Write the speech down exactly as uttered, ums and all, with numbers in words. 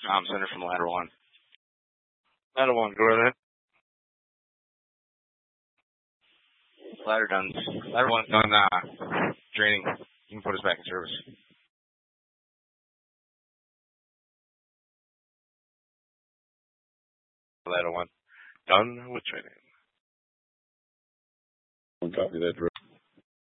Tom Center from Ladder One. Ladder One, go ahead. Ladder done. Ladder One's done uh, draining. You can put us back in service. Ladder One, done with training. Copy that, Drew.